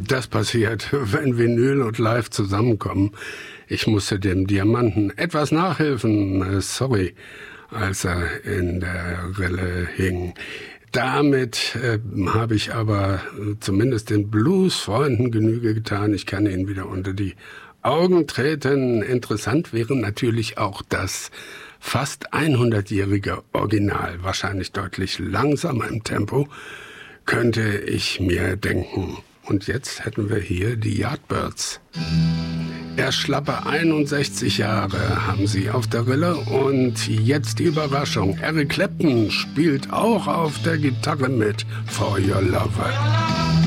Das passiert, wenn Vinyl und Live zusammenkommen. Ich musste dem Diamanten etwas nachhelfen, sorry, als er in der Rille hing. Damit habe ich aber zumindest den Blues-Freunden Genüge getan. Ich kann ihnen wieder unter die Augen treten. Interessant wäre natürlich auch das fast 100-jährige Original, wahrscheinlich deutlich langsamer im Tempo, könnte ich mir denken. Und jetzt hätten wir hier die Yardbirds. Erst schlappe 61 Jahre haben sie auf der Rille und jetzt die Überraschung. Eric Clapton spielt auch auf der Gitarre mit For Your Lover.